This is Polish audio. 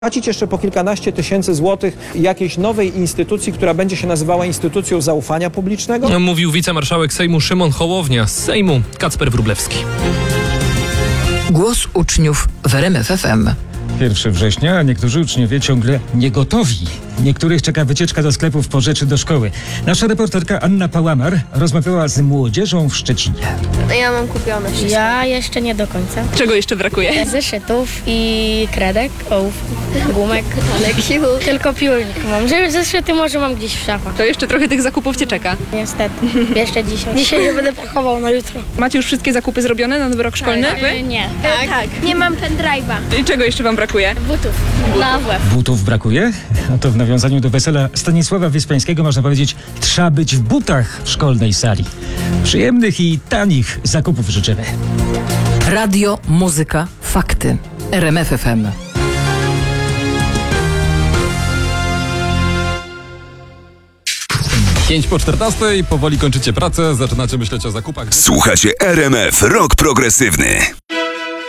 Płacić jeszcze po kilkanaście tysięcy złotych jakiejś nowej instytucji, która będzie się nazywała instytucją zaufania publicznego? Mówił wicemarszałek Sejmu Szymon Hołownia. Z Sejmu Kacper Wróblewski. Głos uczniów w RMF FM. 1 września, a niektórzy uczniowie ciągle nie gotowi. Niektórych czeka wycieczka do sklepów po rzeczy do szkoły. Nasza reporterka Anna Pałamar rozmawiała z młodzieżą w Szczecinie. Ja mam kupione wszystko. Ja jeszcze nie do końca. Czego jeszcze brakuje? Zeszytów i kredek, ołówków, gumek, lekiu. Tylko piórnik mam. Zeszyty może mam gdzieś w szafach. To jeszcze trochę tych zakupów cię czeka. Niestety. Jeszcze dzisiaj. Dzisiaj je będę pakował na jutro. Macie już wszystkie zakupy zrobione na nowy rok szkolny? Nie. Tak. Nie mam pendrive'a. I czego jeszcze wam brakuje? Butów. Na WF. Butów brakuje? No to w nawiązaniu do wesela Stanisława Wyspiańskiego można powiedzieć, trzeba być w butach w szkolnej sali. Przyjemnych i tanich zakupów życzymy. Radio, muzyka, fakty. RMF FM. Pięć po 14:00, powoli kończycie pracę, zaczynacie myśleć o zakupach. Słuchacie RMF Rock Progresywny.